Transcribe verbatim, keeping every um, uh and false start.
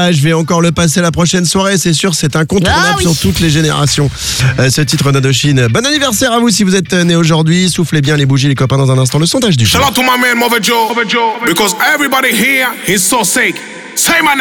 Ah, je vais encore le passer la prochaine soirée, c'est sûr, c'est incontournable Ah oui. sur toutes les générations. Euh, ce titre d'Indochine. Bon anniversaire à vous si vous êtes né aujourd'hui. Soufflez bien les bougies, les copains, dans un instant. Le sondage du jour. Shout out to my man Mother Joe, because everybody here is so sick. Say my name.